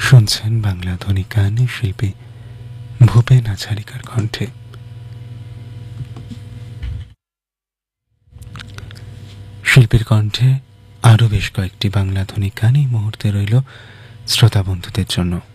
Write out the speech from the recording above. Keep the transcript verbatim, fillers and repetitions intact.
শুনছেন বাংলা ধ্বনি গানের শিল্পী ভূপেন হাজারিকার কণ্ঠে। শিল্পীর কণ্ঠে আরও বেশ কয়েকটি বাংলা ধ্বনি গান এই মুহূর্তে রইল শ্রোতা বন্ধুদের জন্য।